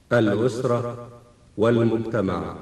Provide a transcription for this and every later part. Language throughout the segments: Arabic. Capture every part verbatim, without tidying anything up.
الأسرة والمجتمع.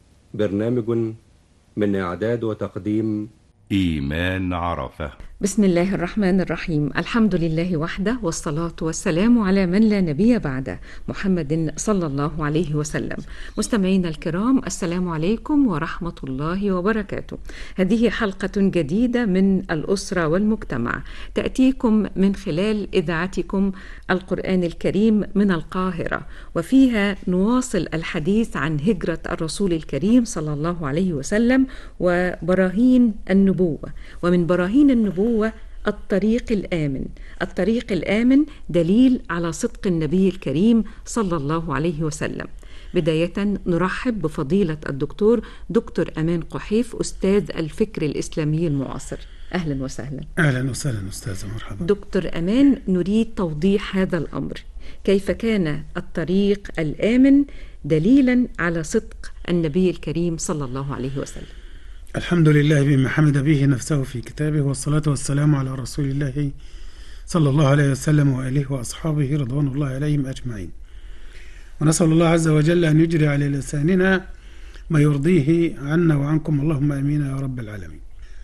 برنامج من إعداد وتقديم إيمان عرفة. بسم الله الرحمن الرحيم. الحمد لله وحده، والصلاة والسلام على من لا نبي بعده، محمد صلى الله عليه وسلم. مستمعينا الكرام، السلام عليكم ورحمة الله وبركاته. هذه حلقة جديدة من الأسرة والمجتمع، تأتيكم من خلال إذاعتكم القرآن الكريم من القاهرة، وفيها نواصل الحديث عن هجرة الرسول الكريم صلى الله عليه وسلم وبراهين النبوة. ومن براهين النبوة الطريق الآمن. الطريق الآمن دليل على صدق النبي الكريم صلى الله عليه وسلم. بداية نرحب بفضيلة الدكتور دكتور أمان قحيف، أستاذ الفكر الإسلامي المعاصر. أهلا وسهلا. أهلا وسهلا أستاذة، مرحبا. دكتور أمان، نريد توضيح هذا الأمر. كيف كان الطريق الآمن دليلا على صدق النبي الكريم صلى الله عليه وسلم؟ الحمد لله بما حمد به نفسه في كتابه، والصلاة والسلام على رسول الله صلى الله عليه وسلم وآله وأصحابه رضوان الله عليهم أجمعين. ونسأل الله عز وجل أن يجري على لساننا ما يرضيه عنا وعنكم، اللهم آمين يا رب العالمين.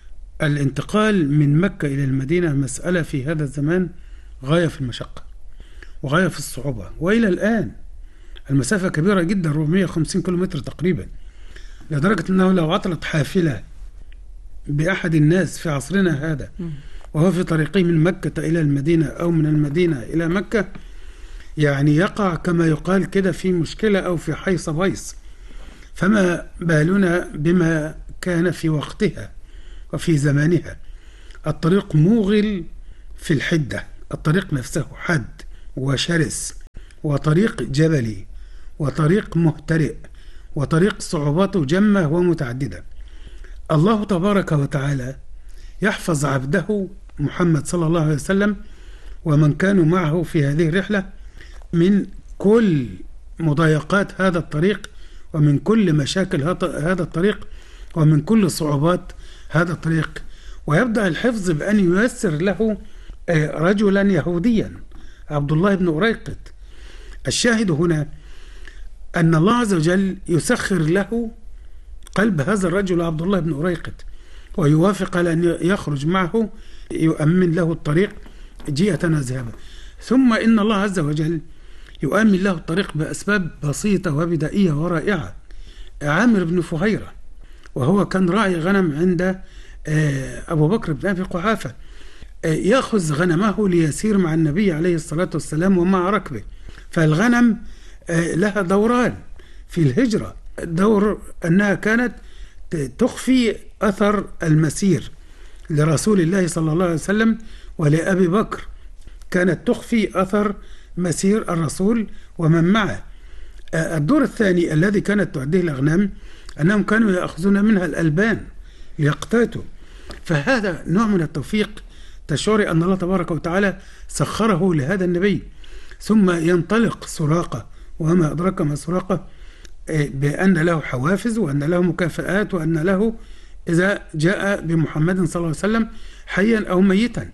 الانتقال من مكة إلى المدينة مسألة في هذا الزمان غاية في المشقة وغاية في الصعوبة، وإلى الآن المسافة كبيرة جدا، أربعمائة وخمسين كيلومتر تقريبا، لدرجة أنه لو عطلت حافلة بأحد الناس في عصرنا هذا وهو في طريقه من مكة إلى المدينة أو من المدينة إلى مكة، يعني يقع كما يقال كده في مشكلة أو في حيص بيص، فما بالنا بما كان في وقتها وفي زمانها. الطريق موغل في الحدة، الطريق نفسه حد وشرس، وطريق جبلي، وطريق مهترئ، وطريق صعوباته جمة ومتعددة. الله تبارك وتعالى يحفظ عبده محمد صلى الله عليه وسلم ومن كانوا معه في هذه الرحلة من كل مضايقات هذا الطريق، ومن كل مشاكل هذا الطريق، ومن كل صعوبات هذا الطريق. ويبدأ الحفظ بأن ييسر له رجلا يهوديا، عبد الله بن أريقط. الشاهد هنا أن الله عز وجل يسخر له قلب هذا الرجل عبد الله بن أريقط، ويوافق على أن يخرج معه، يؤمن له الطريق جيئة وذهابا. ثم إن الله عز وجل يؤمن له الطريق بأسباب بسيطة وبدائية ورائعة. عامر بن فهيرة، وهو كان راعي غنم عند أبو بكر بن أبي قحافة، يأخذ غنمه ليسير مع النبي عليه الصلاة والسلام ومع ركبه. فالغنم لها دوران في الهجرة، دور أنها كانت تخفي أثر المسير لرسول الله صلى الله عليه وسلم ولأبي بكر، كانت تخفي أثر مسير الرسول ومن معه. الدور الثاني الذي كانت تؤديه الأغنام أنهم كانوا يأخذون منها الألبان ليقتاتوا. فهذا نوع من التوفيق، تشعر أن الله تبارك وتعالى سخره لهذا النبي. ثم ينطلق سراقة، وما أدرك ما سراقة، بأن له حوافز وأن له مكافآت وأن له إذا جاء بمحمد صلى الله عليه وسلم حيا أو ميتا،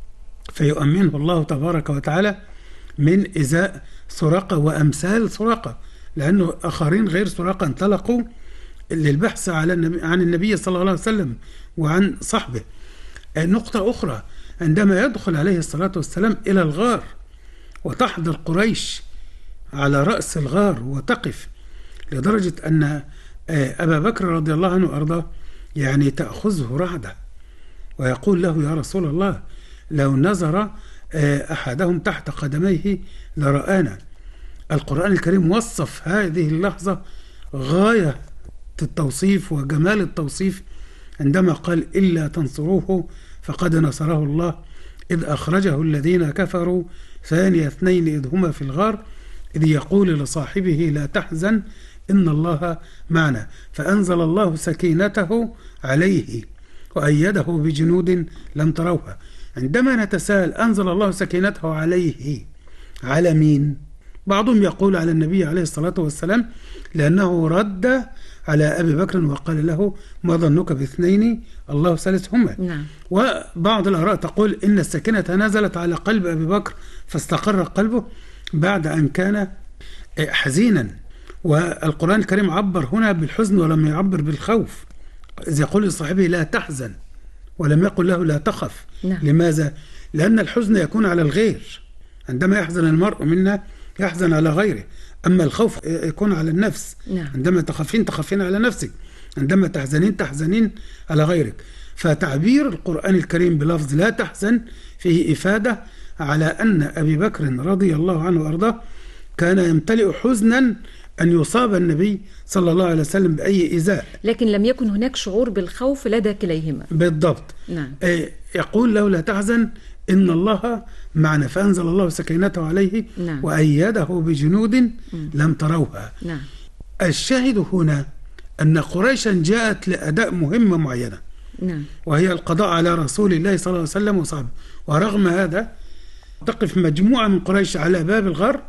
فيؤمنه الله تبارك وتعالى من إزاء سراقة وأمثال سراقة، لأنه آخرين غير سراقة انطلقوا للبحث على النبي عن النبي صلى الله عليه وسلم وعن صحبه. نقطة أخرى، عندما يدخل عليه الصلاة والسلام إلى الغار وتحضر قريش على رأس الغار وتقف، لدرجة أن أبا بكر رضي الله عنه وأرضاه يعني تأخذه رعدة ويقول له: يا رسول الله، لو نظر أحدهم تحت قدميه لرآنا. القرآن الكريم وصف هذه اللحظة غاية التوصيف وجمال التوصيف عندما قال: إلا تنصروه فقد نصره الله إذ أخرجه الذين كفروا ثاني اثنين إذ هما في الغار إذ يقول لصاحبه لا تحزن إن الله معنا فأنزل الله سكينته عليه وأيده بجنود لم تروها. عندما نتساءل أنزل الله سكينته عليه، على مين؟ بعضهم يقول على النبي عليه الصلاة والسلام، لأنه رد على أبي بكر وقال له: ما ظنك باثنين الله ثالثهما. نعم. وبعض الآراء تقول إن السكينة نزلت على قلب أبي بكر فاستقر قلبه بعد أن كان حزينا. والقرآن الكريم عبر هنا بالحزن ولم يعبر بالخوف، إذ يقول لصاحبه لا تحزن ولم يقل له لا تخف. نعم. لماذا؟ لأن الحزن يكون على الغير، عندما يحزن المرء منا يحزن على غيره، أما الخوف يكون على النفس. نعم. عندما تخافين تخافين على نفسك، عندما تحزنين تحزنين على غيرك. فتعبير القرآن الكريم بلفظ لا تحزن فيه إفادة على أن أبي بكر رضي الله عنه وأرضاه كان يمتلئ حزنا أن يصاب النبي صلى الله عليه وسلم بأي إيذاء، لكن لم يكن هناك شعور بالخوف لدى كليهما. بالضبط. نعم. يقول له لا تحزن إن الله معنا، فأنزل الله سكينته عليه. نعم. وأيده بجنود لم تروها. نعم. الشاهد هنا أن قريشا جاءت لأداء مهمة معينة، نعم. وهي القضاء على رسول الله صلى الله عليه وسلم وصحبه. ورغم هذا تقف مجموعة من قريش على باب الغار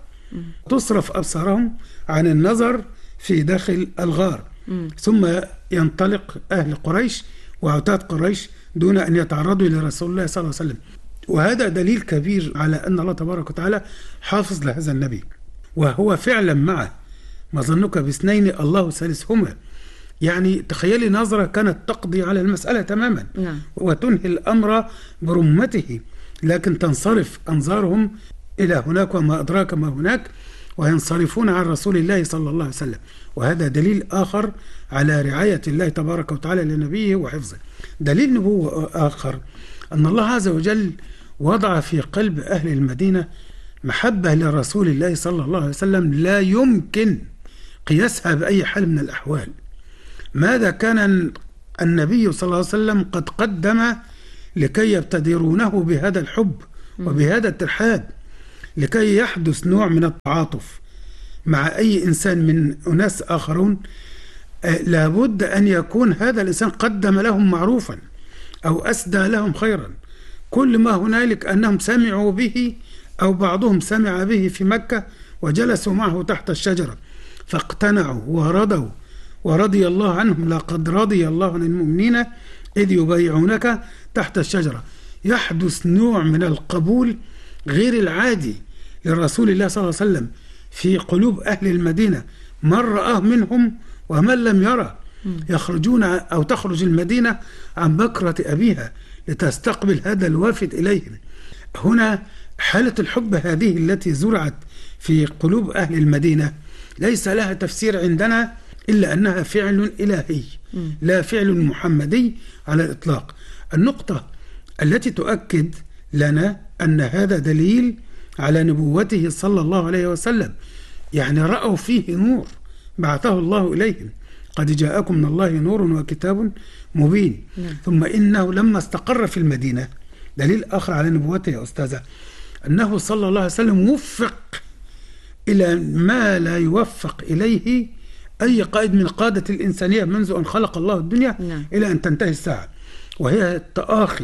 تصرف أبصارهم عن النظر في داخل الغار، ثم ينطلق أهل قريش وعتاد قريش دون أن يتعرضوا لرسول الله صلى الله عليه وسلم. وهذا دليل كبير على أن الله تبارك وتعالى حافظ لهذا النبي، وهو فعلا معه. ما ظنك باثنين الله ثالثهما. يعني تخيلي نظرة كانت تقضي على المسألة تماما. نعم. وتنهي الأمر برمته، لكن تنصرف أنظارهم إلى هناك وما أدراك ما هناك، وينصرفون عن رسول الله صلى الله عليه وسلم. وهذا دليل آخر على رعاية الله تبارك وتعالى لنبيه وحفظه. دليل نبوة آخر أن الله عز وجل وضع في قلب أهل المدينة محبة لرسول الله صلى الله عليه وسلم لا يمكن قياسها بأي حال من الأحوال. ماذا كان النبي صلى الله عليه وسلم قد قدم لكي يبتدرونه بهذا الحب وبهذا الترحاب، لكي يحدث نوع من التعاطف مع أي إنسان من أناس آخرون. آه لابد أن يكون هذا الإنسان قدم لهم معروفا أو أسدى لهم خيرا. كل ما هنالك أنهم سمعوا به أو بعضهم سمع به في مكة وجلسوا معه تحت الشجرة فاقتنعوا ورضوا ورضي الله عنهم. لقد رضي الله عن المؤمنين إذ يبايعونك تحت الشجرة. يحدث نوع من القبول غير العادي لرسول الله صلى الله عليه وسلم في قلوب أهل المدينة، من رآه منهم ومن لم يرى. يخرجون أو تخرج المدينة عن بكرة أبيها لتستقبل هذا الوافد إليهم. هنا حالة الحب هذه التي زرعت في قلوب أهل المدينة ليس لها تفسير عندنا إلا أنها فعل إلهي لا فعل محمدي على الإطلاق. النقطة التي تؤكد لنا أن هذا دليل على نبوته صلى الله عليه وسلم، يعني رأوا فيه نور بعثه الله إليهم. قد جاءكم من الله نور وكتاب مبين. نعم. ثم إنه لما استقر في المدينة، دليل آخر على نبوته يا أستاذة، أنه صلى الله عليه وسلم وفق إلى ما لا يوفق إليه أي قائد من قادة الإنسانية منذ أن خلق الله الدنيا. نعم. إلى أن تنتهي الساعة، وهي التآخي.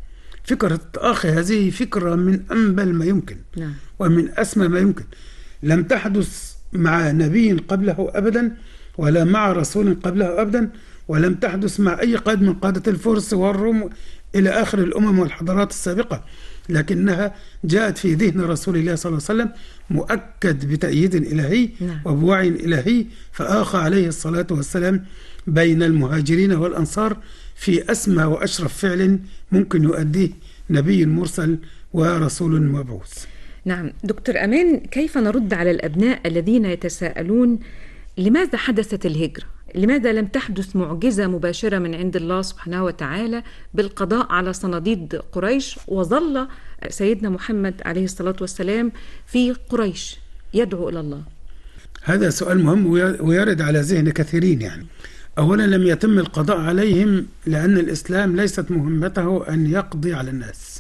فكرة التآخي هذه فكرة من أنبل ما يمكن. نعم. ومن أسمى ما يمكن. لم تحدث مع نبي قبله أبدا، ولا مع رسول قبله أبدا، ولم تحدث مع أي قائد من قادة الفرس والروم إلى آخر الأمم والحضارات السابقة، لكنها جاءت في ذهن رسول الله صلى الله عليه وسلم مؤكد بتأييد إلهي. نعم. وبوعي إلهي، فآخى عليه الصلاة والسلام بين المهاجرين والأنصار في أسمى وأشرف فعل ممكن يؤديه نبي مرسل ورسول مبعوث. نعم دكتور أمان، كيف نرد على الأبناء الذين يتساءلون لماذا حدثت الهجرة؟ لماذا لم تحدث معجزة مباشرة من عند الله سبحانه وتعالى بالقضاء على صناديد قريش، وظل سيدنا محمد عليه الصلاة والسلام في قريش يدعو إلى الله؟ هذا سؤال مهم ويرد على ذهن كثيرين. يعني أولا لم يتم القضاء عليهم لأن الإسلام ليست مهمته أن يقضي على الناس.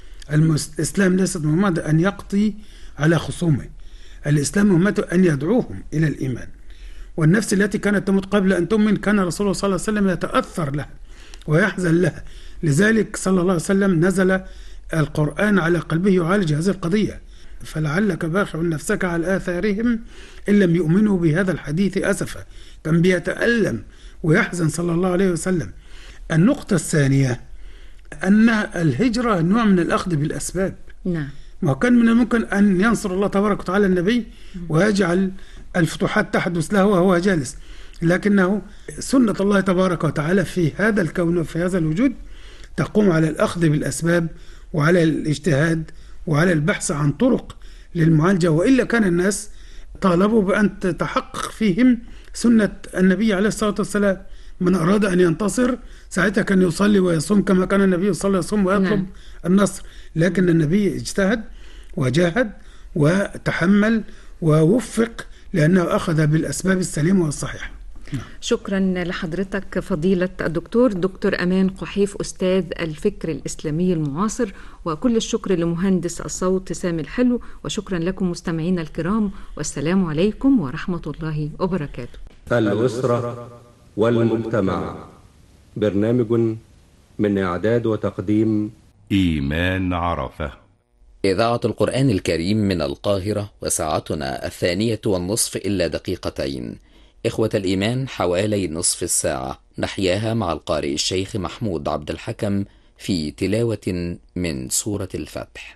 الإسلام ليست مهمته أن يقضي على خصومه. الإسلام مهمته أن يدعوهم إلى الإيمان. والنفس التي كانت تموت قبل أن تؤمن كان رسول الله صلى الله عليه وسلم يتأثر لها ويحزن لها. لذلك صلى الله عليه وسلم نزل القرآن على قلبه يعالج هذه القضية. فلعلك باخع نفسك على آثارهم إن لم يؤمنوا بهذا الحديث أسفا. كان بيتألم ويحزن صلى الله عليه وسلم. النقطة الثانية أن الهجرة نوع من الأخذ بالأسباب. نعم. ما كان من الممكن أن ينصر الله تبارك وتعالى النبي ويجعل الفتوحات تحدث له وهو جالس، لكنه سنة الله تبارك وتعالى في هذا الكون وفي هذا الوجود تقوم على الأخذ بالأسباب وعلى الاجتهاد وعلى البحث عن طرق للمعالجة، وإلا كان الناس طالبوا بأن تتحقق فيهم سنة النبي عليه الصلاة والسلام. من أراد أن ينتصر ساعتها كان يصلي ويصوم كما كان النبي صلى الله عليه وسلم ويطلب نعم. النصر، لكن النبي اجتهد وجاهد وتحمل ووفق لأنه أخذ بالأسباب السليمة والصحيحة. شكرا لحضرتك فضيلة الدكتور دكتور أمان قحيف أستاذ الفكر الإسلامي المعاصر، وكل الشكر لمهندس الصوت سامي الحلو، وشكرا لكم مستمعينا الكرام، والسلام عليكم ورحمة الله وبركاته. الأسرة والمجتمع، برنامج من إعداد وتقديم إيمان عرفة. إذاعة القرآن الكريم من القاهرة، وساعتنا الثانية والنصف إلا دقيقتين. إخوة الإيمان، حوالي نصف الساعة نحياها مع القارئ الشيخ محمود عبد الحكم في تلاوة من سورة الفتح.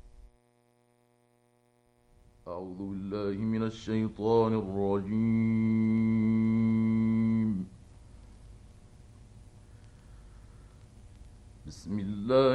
أعوذ بالله من الشيطان الرجيم. بسم الله